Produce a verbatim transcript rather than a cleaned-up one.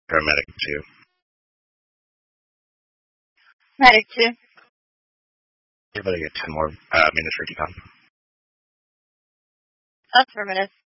Paramedic two. Medic two. You're able to get ten more uh, minutes for decon. Affirmative.